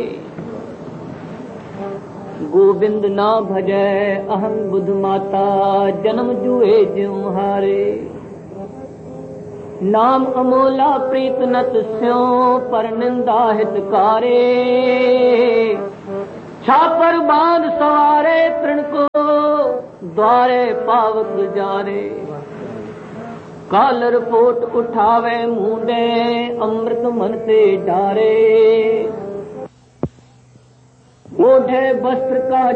गोविंद ना भजै अहम बुध माता, जन्म जुए ज्यों हारे। नाम अमोला प्रीत नत स्यों, पर निंदा हितकारे। छापर बांध सवारे तृण को, द्वारे पावक जारे। कालर पोट उठावे मुंडे, अमृत मन से डारे। ओढ़े वस्त्र का